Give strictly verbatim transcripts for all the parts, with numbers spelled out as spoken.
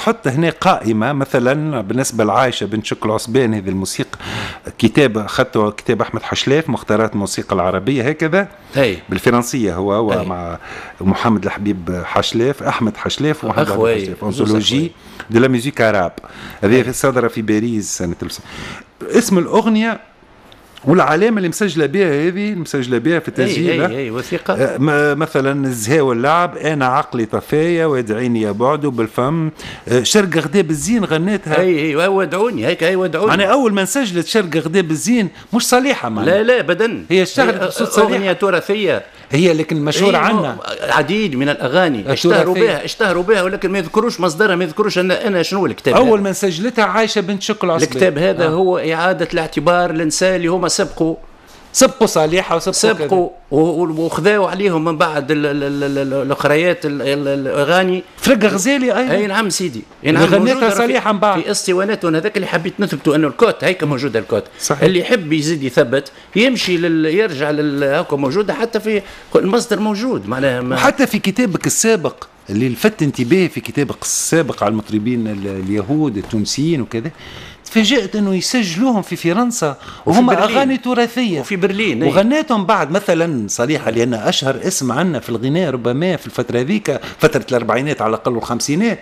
تحط هنا قائمة مثلا بالنسبة لعايشة بنت شكل عصبان، هذه الموسيقى كتاب أخذته كتاب أحمد حشلاف مختارات الموسيقى العربية هكذا هي. بالفرنسية هو ومع محمد الحبيب حشلاف أحمد حشلاف ومحمد حشلاف أنثولوجي دو لا ميوزيك عرب، هذه صدر في باريس سنة اسم الأغنية والعلامة اللي مسجلة بها هذه مسجلة بها في التسجيل اي اي وثيقة آه مثلا الزهاء واللعب انا عقلي طفايا وادعيني يا بعد بالفم آه شرق غدا بالزين غنيتها اي اي ودعوني هيك اي ودعوني. انا اول ما سجلت شرق غدا بالزين مش صليحة معنا. لا لا ابدا هي اشتغلت بصوت صليحة، اغنية تراثية هي لكن مشهور عنا عديد من الاغاني اشتهروا بها اشتهروا بها ولكن ما يذكروش مصدرها، ما يذكروش انا انا شنو الكتاب اول هذا. ما سجلتها عايشة بنت شكل عصبان. الكتاب هذا آه. هو اعادة الاعتبار للنساء اللي هما سبقوا سبقوا صالحة وسبقوا سبقوا وخذاوا عليهم من بعد الاخريات الاغاني فرقة غزالي ايضا. اي نعم سيدي نعم غنيتها صالحة من بعد في اسطواناتهم. هذاك اللي حبيت نثبتوا انه الكوت هيك موجوده الكوت صحيح. اللي يحب يزيد يثبت يمشي لل... يرجع لل... هاكا موجوده حتى في المصدر موجود معناها ما... وحتى في كتابك السابق اللي لفت انتباهي في كتابك السابق على المطربين اليهود التونسيين وكذا تفاجأت انه يسجلوهم في فرنسا وهم اغاني تراثيه وفي برلين وغنيتهم بعد مثلا صليحه لان اشهر اسم عنا في الغناء ربما في الفتره ذيك فتره الاربعينات على الاقل والخمسينات.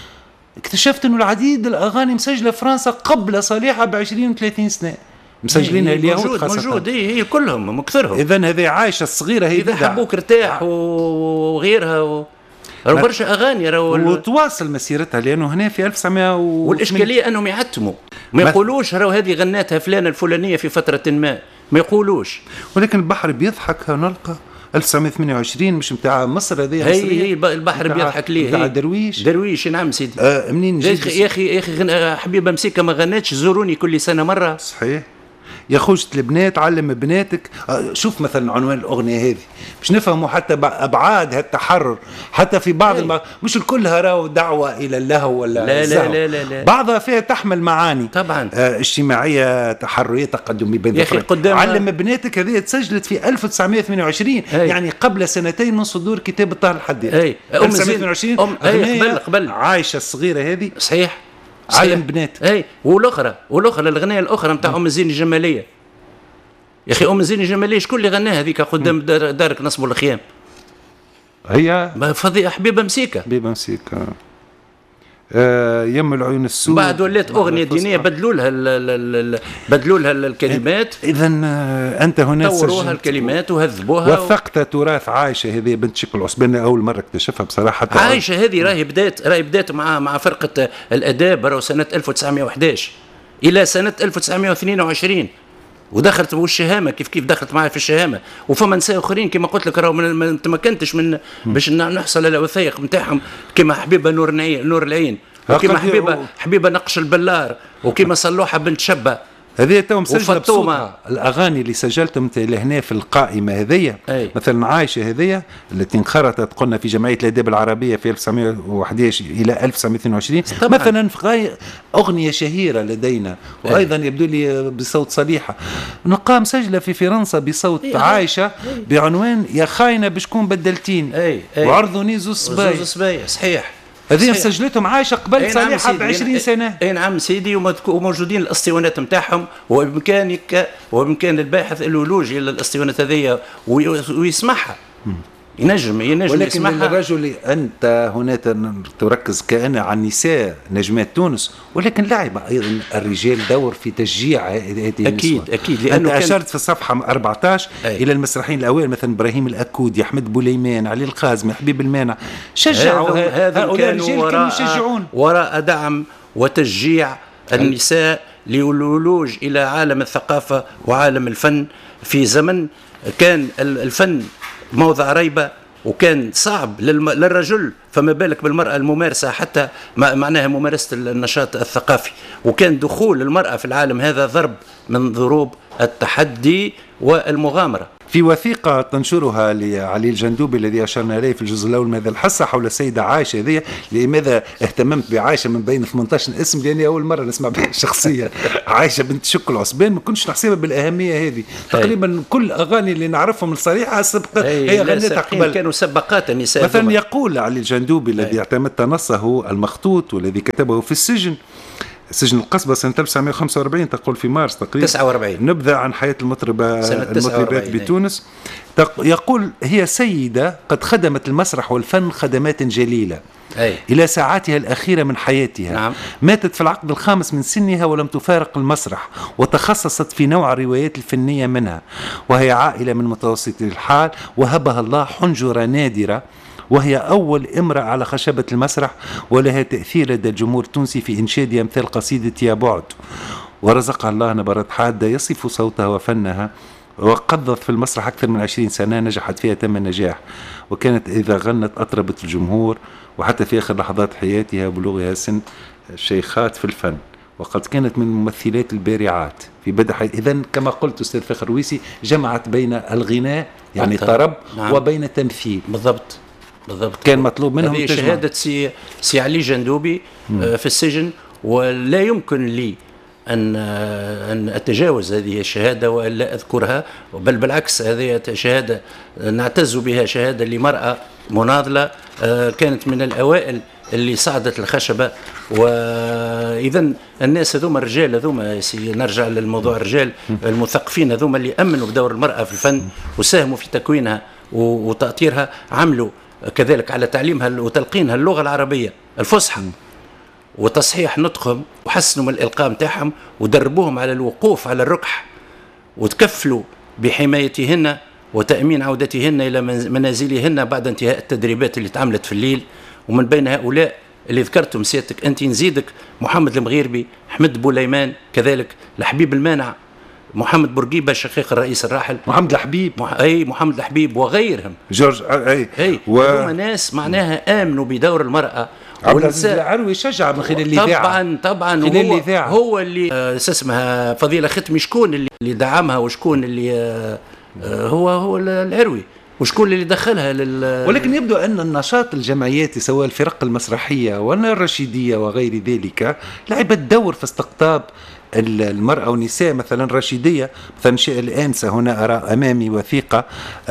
اكتشفت انه العديد الاغاني مسجله في فرنسا قبل صليحه ب عشرين وثلاثين سنه مسجلينها اليهود موجود خاصة. موجود هي, هي كلهم مكثرهم. اذا هذه عايشه الصغيره هي اذا حبوك ارتاح وغيرها و... راهو برشا اغاني راهو وتواصل مسيرتها لانه هنا في ألف وتسعمائة و... والاشكاليه انهم يعتموا ما يقولوش راهو هذه غناتها فلانه الفلانيه في فتره ما ما يقولوش. ولكن البحر بيضحك نلقى ألف وتسعمائة وثمانية وعشرين مش نتاع مصر هذه هي هي البحر بيضحك ليه نتاع درويش درويش نعم سيدي. آه منين جيت يا اخي يا اخي حبيبه مسيكه ما غناتش زوروني كل سنه مره صحيح يا خوجة البنات علم بناتك. شوف مثلا عنوان الأغنية هذه مش نفهموا حتى أبعاد هالتحرر حتى في بعض الم... مش الكلها راهو دعوة إلى اللهو ولا لا لا, لا لا لا بعضها فيها تحمل معاني طبعا آه اجتماعية تحررية تقدمي بين يا أخي قدام علم بناتك هذه تسجلت في ألف وتسعمائة وثمانية وعشرين هي. يعني قبل سنتين من صدور كتاب الطاهر الحداد ألف وتسعمائة وثمانية وعشرين أم قبل قبل عايشة الصغيرة هذه صحيح علم بنات. اي والاخرى والاخرى الاغنيه الاخرى نتاع ام الزين الجماليه يا اخي ام الزين الجماليه شكون اللي غناها هذيك قدام دارك نصب الخيام هي فضي حبيبه مسيكه حبيبه مسيكه آه يم العيون السود بعد ولات اغنيه دينيه بدلوا لها بدلوا لها الكلمات. اذا انت هنا طوروها الكلمات وهذبوها وثقت تراث عايشه هذه بنت شكل عصبان اول مره اكتشفها بصراحه. عايشه هذه راهي بدات راهي بدات مع مع فرقه الاداب راهو سنه ألف وتسعمائة وأحد عشر الى سنه ألف وتسعمائة واثنين وعشرين ودخلت والشهامه كيف كيف دخلت معي في الشهامه وفما نساء اخرين كما قلت لك راهو ما تمكنتش من باش نحصل على وثائق نتاعهم كما حبيبه نور العين نور العين وكما حبيبه حبيبه نقش البلار وكما صلوحه بنت شبه هذه تو مسجله بصوتها. الاغاني اللي سجلتهم لهنا في القائمه هذيا مثلا عايشه هذيا التي انخرطت قلنا في جمعيه الاداب العربيه في ألف وتسعمائة وأحد عشر الى ألف وتسعمائة واثنين وعشرين مثلا في اغنيه شهيره لدينا وايضا يبدو لي بصوت صليحه نلقاها مسجله في فرنسا بصوت أي عايشه أي بعنوان يا خاينه بشكون بدلتيني وعرضوني زوز صبايا صحيح هذه سجلتهم عايشه قبل صالحه ب عشرين سنه. اي نعم سيدي وموجودين الاسطوانات نتاعهم وبامكانك وبامكان الباحث الولوج الى الاسطوانات هذيا ويسمعها ينجم ينجم ولكن يسمعها. الرجل انت هنا تركز كأن على النساء نجمات تونس ولكن لعب ايضا الرجال دور في تشجيع هذه اكيد النسوة. اكيد لانه انت اشرت في الصفحه أربعة عشر أي. الى المسرحيين الاوائل مثلا ابراهيم الاكودي احمد بوليمان علي الخازمي حبيب المانع شجعوا هؤلاء الرجال كانوا يشجعون وراء دعم وتشجيع النساء للولوج الى عالم الثقافه وعالم الفن في زمن كان الفن موضع ريبة وكان صعب للرجل فما بالك بالمرأة الممارسة حتى معناها ممارسة النشاط الثقافي وكان دخول المرأة في العالم هذا ضرب من ضروب التحدي والمغامرة. في وثيقة تنشرها لعلي الجندوبي الذي أشرنا إليه في الجزء الأول ماذا الحصة حول السيدة عائشة هذه. لماذا اهتممت بعائشة من بين ثمانية عشر اسم؟ لأني أول مرة نسمع بها شخصيا عائشة بنت شك العصبان، ما كنتش نحسبها بالأهمية هذه. تقريبا كل أغاني اللي نعرفهم الصريحة سبق هي غنتها قبل، كانوا سباقات النساء. مثلا يقول علي الجندوبي الذي اعتمدت نصه المخطوط والذي كتبه في السجن، سجن القصبة سنة ألف وتسعمائة وخمسة وأربعين، تقول في مارس تقريبا تسعة وأربعين، نبذة عن حياة المطربة المطربات بتونس. يقول هي سيدة قد خدمت المسرح والفن خدمات جليلة أي. إلى ساعاتها الأخيرة من حياتها. نعم. ماتت في العقد الخامس من سنها ولم تفارق المسرح، وتخصصت في نوع الروايات الفنية منها، وهي عائلة من متوسط الحال، وهبها الله حنجرة نادرة، وهي أول امرأة على خشبة المسرح، ولها تأثير لدى الجمهور التونسي في إنشاد أمثال قصيدة يا بعد، ورزقها الله نبرات حادة يصف صوتها وفنها، وقضت في المسرح أكثر من عشرين سنة نجحت فيها تم النجاح، وكانت إذا غنت أطربت الجمهور، وحتى في آخر لحظات حياتها بلوغها سن الشيخات في الفن، وقد كانت من الممثلات البارعات في بدء حياتها. إذن كما قلت أستاذ فخر ويسي جمعت بين الغناء يعني طرب نعم. وبين التمثيل. بالضبط بالضبط، كان مطلوب منهم هذه شهادة سي, سي علي جندوبي مم. في السجن، ولا يمكن لي أن أن أتجاوز هذه الشهادة وألا أذكرها، بل بالعكس هذه شهادة نعتز بها، شهادة لمرأة مناضلة كانت من الأوائل اللي صعدت الخشبة. وإذا الناس هذوما الرجال هذوما، نرجع للموضوع الرجال المثقفين هذوما اللي أمنوا بدور المرأة في الفن وساهموا في تكوينها وتأطيرها، عملوا كذلك على تعليمها وتلقينها اللغة العربية الفصحى وتصحيح نطقهم، وحسنوا من الإلقاء متاعهم، ودربوهم على الوقوف على الركح، وتكفلوا بحمايتهن وتأمين عودتهن إلى منازلهن بعد انتهاء التدريبات اللي تعملت في الليل. ومن بين هؤلاء اللي ذكرتم سيادتك أنت نزيدك محمد المغيربي، حمد بوليمان، كذلك لحبيب المانع، محمد بورقيبة شقيق الرئيس الراحل، محمد الحبيب مح... اي محمد الحبيب وغيرهم، جورج اي اي و... هما ناس معناها امنوا بدور المراه. عبد العزيز العروي يشجع من خلال الاذاعه، طبعا طبعا هو, هو اللي آه اسمها فضيله ختمي، شكون اللي, اللي دعمها وشكون اللي آه آه هو هو العروي، وشكون اللي دخلها لل. ولكن يبدو أن النشاط الجمعياتي سواء الفرق المسرحية ولا الرشيدية وغير ذلك لعبت دور في استقطاب المرأة والنساء. مثلا رشيدية مثلا شيء الآنسة، هنا أرى أمامي وثيقة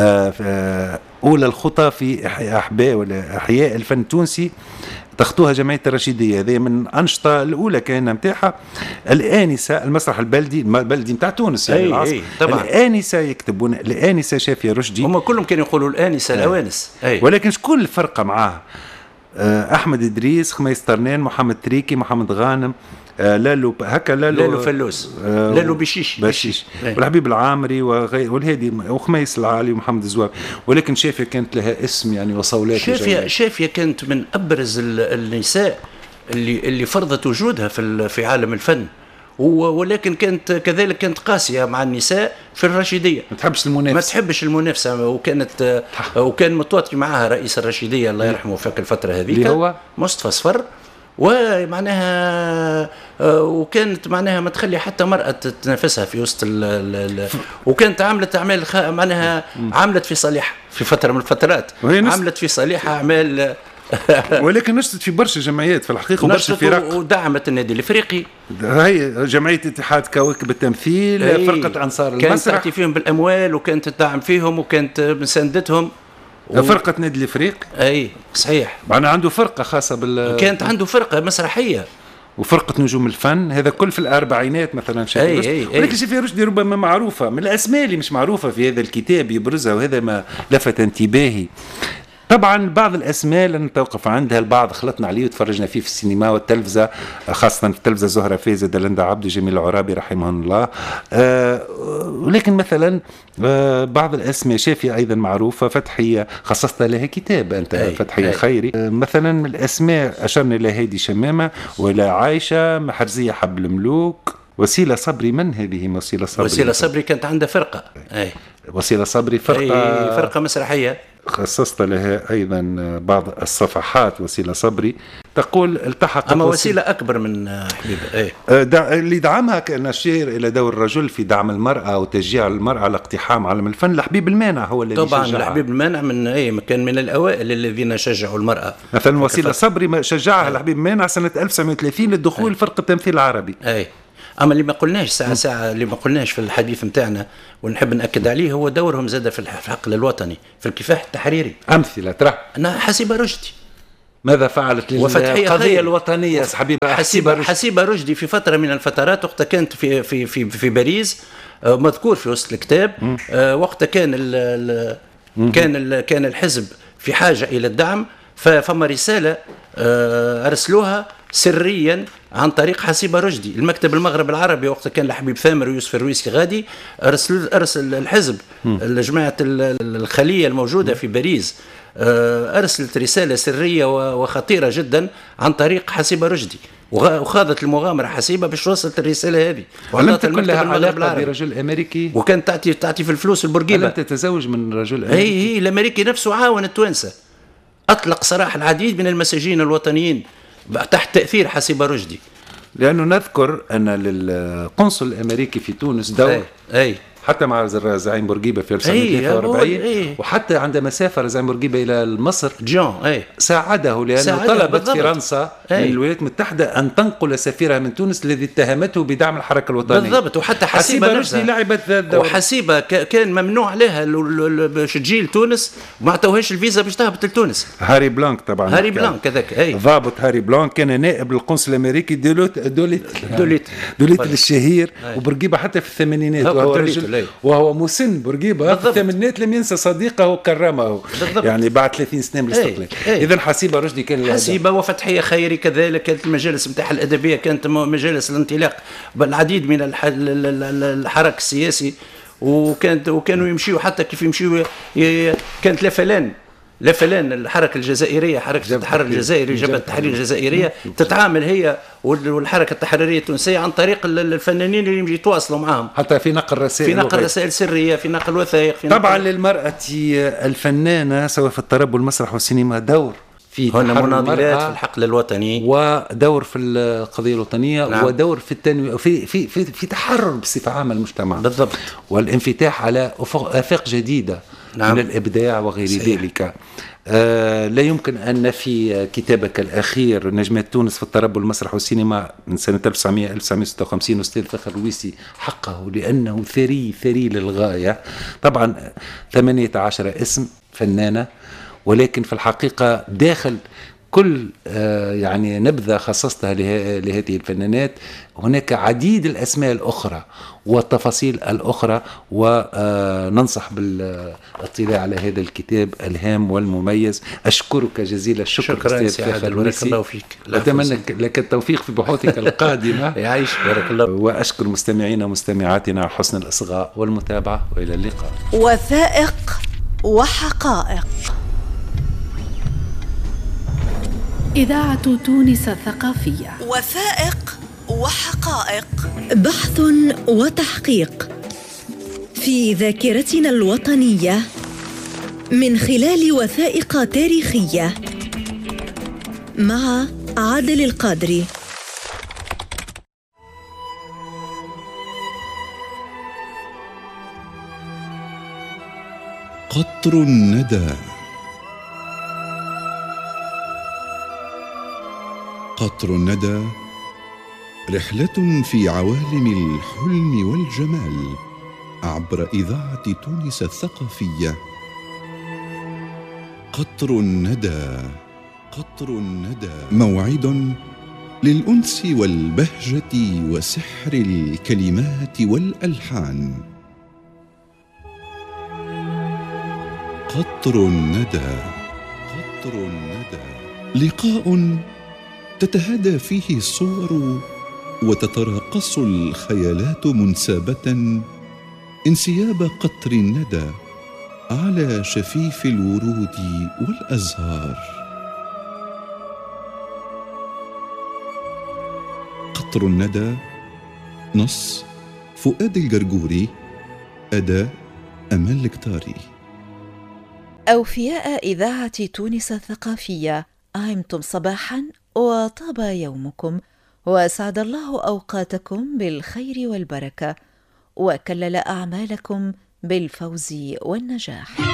أولى الخطى في أحباء ولا أحياء الفن التونسي تخطوها جمعية الرشيدية، هذه من أنشطة الأولى كان متاحة. الآنسة المسرح البلدي البلدي متاع تونس يعني العصر، الآنسة يكتبون الآنسة شافية رشدي، هم كلهم كانوا يقولوا الآنسة الأوانس، ولكن شكون الفرقة معاها؟ أحمد إدريس، خميس طرنان، محمد تريكي، محمد غانم، آه لالو هكا لالو لالو فلوس، آه لالو بشيش بشيش والحبيب العامري وغير والهادي وخميس العالي ومحمد الزوار. ولكن شافية كانت لها اسم يعني وصولات. شافية شافية كانت من أبرز النساء اللي اللي فرضت وجودها في في عالم الفن، ولكن كانت كذلك كانت قاسية مع النساء في الرشيدية، ما تحبش المنافسة ما تحبش المنافسة وكانت وكان متواطي معها رئيس الرشيدية الله يرحمه في الفترة هذيك اللي هو مصطفى صفر، ومعناها وكانت معناها ما تخلي حتى مرأة تنافسها في وسط ال ال وكانت عملت أعمال معناها عملت في صالحها في فترة من الفترات، عملت في صالحها أعمال ولكن نشطت في برشا جمعيات في الحقيقة وبرشا فرق، ودعمت النادي الافريقي، هي جمعية اتحاد كواكب التمثيل، فرقة أنصار المسرح كانت تعطي فيهم بالأموال وكانت تدعم فيهم وكانت مساندتهم، و... فرقة نادي الافريق اي صحيح، معنا عنده فرقة خاصة بال كانت عنده فرقة مسرحية وفرقة نجوم الفن، هذا كل في الأربعينات مثلا شافية رشدي. ولكن شافية رشدي ربما معروفة من الأسماء اللي مش معروفة في هذا الكتاب يبرزها، وهذا ما لفت انتباهي. طبعا بعض الأسماء لن توقف عندها، البعض خلطنا عليه وتفرجنا فيه في السينما والتلفزة، خاصة في التلفزة زهرة فايزة، دلندا عبد، جميل العرابي رحمهم الله. أه ولكن مثلا أه بعض الأسماء شافية أيضا معروفة، فتحية خصصت لها كتاب أنت أي فتحية أي خيري. أه مثلا من الأسماء أشرنا إلى هادي شمامة وإلى عايشة محرزية حب الملوك. وسيلة صبري، من هذه وسيلة صبري؟ وسيلة صبري كانت عندها فرقة. أي وسيلة صبري فرقة أي فرقة مسرحية خصصت لها أيضا بعض الصفحات. وسيلة صبري تقول التحق أما وسيلة أكبر من حبيبة. أي. اللي دعمها كان نشير إلى دور الرجل في دعم المرأة وتشجيع المرأة على اقتحام عالم الفن. لحبيب المانع هو الذي طبعا شجعها. لحبيب المانع من أي كان من الأوائل الذين شجعوا المرأة. مثلا وسيلة صبري شجعها لحبيب المانع سنة ألف وتسعمائة وثلاثين للدخول فرقة التمثيل العربي. أي. أما اللي ما قلناش ساعة ساعة اللي ما قلناش في الحديث متاعنا ونحب نأكد عليه هو دورهم زاد في الحقل الوطني في الكفاح التحريري. أمثلة ترى. أنا حسيبة رشدي ماذا فعلت للقضية الوطنية حبيبة حسيبة رشدي. حسيبة رشدي في فترة من الفترات وقتها كانت في في في في باريس مذكور في وسط الكتاب. وقتها كان ال كان ال كان الحزب في حاجة إلى الدعم فما رسالة أرسلوها سريا عن طريق حسيبة رشدي. المكتب المغرب العربي وقت كان لحبيب ثامر ويوسف الرويسي غادي أرسل أرسل الحزب لجماعة الخلية الموجودة في باريس أرسلت رسالة سرية وخطيرة جدا عن طريق حسيبة رشدي وخاضت المغامرة حسيبة باش توصلت الرسالة هذه. ولم تكن لها علاقة برجل أمريكي وكانت تعطي تعطي في الفلوس البورقيبة. لم تتزوج من رجل أمريكي. هي هي الأمريكي نفسه عاون التوانسة أطلق سراح العديد من المساجين الوطنيين تحت تأثير حسيبة رشدي. لأنه نذكر أن للقنصل الأمريكي في تونس دور أي, أي. حتى مع زعيم بورقيبة في ألف وتسعمائة وثلاثة وأربعين أي. وحتى عندما سافر زعيم بورقيبة إلى مصر جون أي. ساعده لأنه ساعده طلبت بالضبط. فرنسا من الولايات المتحدة أن تنقل سفيرها من تونس الذي اتهمته بدعم الحركة الوطنية بالضبط. وحتى حسيبة, حسيبة رشدي لعبت ذا الدور. وحسيبة كان ممنوع عليها باش تجي لتونس وما عطوهاش الفيزا باش تهبط لتونس. هاري بلانك طبعا هاري بلانك هذاك أي. ضابط هاري بلانك كان نائب القنصل الأمريكي دوليت دوليت دوليت, دوليت الشهير وبورقيبة حتى في الثمانينات وهو رجل وهو مسن بورقيبة في الثمانينات لم ينسى صديقه وكرمه يعني بعد ثلاثين سنة من الاستقلال. إذا حسيبة رشدي كان حسيبة وفتحية خيري كذلك كانت المجالس نتاعها الأدبية كانت مجالس الانطلاق بالعديد من الحراك السياسي وكانت وكانوا يمشيوا حتى كيف يمشيوا كانت لفلان لا فلان الحركة الجزائرية حركة التحرر الجزائري جبهة التحرير الجزائرية تتعامل هي والحركة التحريرية التونسية عن طريق الفنانين اللي يجي يتواصلوا معهم حتى في نقل رسائل في نقل رسائل سرية في نقل وثائق في طبعا نقل... للمرأة الفنانة سواء في الطرب والمسرح والسينما دور في هنا مناضلات في الحقل الوطني ودور في القضية الوطنية نعم. ودور في التنويع في في في في تحرر بصفة عامة المجتمع بالضبط والانفتاح على آفاق جديدة نعم. من الإبداع وغير صحيح. ذلك آه لا يمكن أن نفي كتابك الأخير نجمات تونس في الطرب والمسرح والسينما من سنة ألف وتسعمائة وستة وخمسين أستاذ فخر الرويسي حقه لأنه ثري ثري للغاية. طبعا ثمانية عشر اسم فنانة ولكن في الحقيقة داخل كل آه يعني نبذة خصصتها لهذه الفنانات هناك عديد الأسماء الأخرى والتفاصيل الأخرى وننصح بالاطلاع على هذا الكتاب الهام والمميز. أشكرك جزيل الشكر شكرا سعادة بارك الله فيك أتمنى لك التوفيق في بحوثك القادمة يعيش بارك الله. وأشكر مستمعينا ومستمعاتنا على حسن الإصغاء والمتابعة وإلى اللقاء. وثائق وحقائق إذاعة تونس الثقافية. وثائق وحقائق بحث وتحقيق في ذاكرتنا الوطنية من خلال وثائق تاريخية مع عادل القادري. قطر الندى. قطر الندى رحلة في عوالم الحلم والجمال عبر إذاعة تونس الثقافية. قطر الندى. قطر الندى موعد للأنس والبهجة وسحر الكلمات والألحان. قطر الندى. قطر الندى لقاء تتهادى فيه الصور وتتراقص الخيالات منسابة انسياب قطر الندى على شفيف الورود والأزهار. قطر الندى نص فؤاد الجرجوري، أداء أمال الكتاري. أوفياء إذاعة تونس الثقافية، عمتم صباحا وطاب يومكم، وأسعد الله أوقاتكم بالخير والبركة، وكلل أعمالكم بالفوز والنجاح.